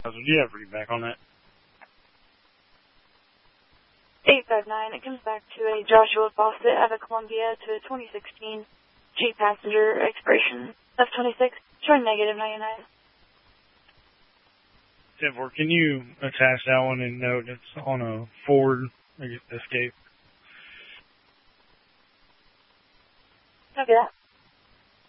Do you have readback on that? 859, it comes back to a Joshua Fawcett out of Columbia to a 2016 Jeep passenger expiration of 26, showing negative 99. 10-4, can you attach that one and note it's on a Ford Escape? Copy that.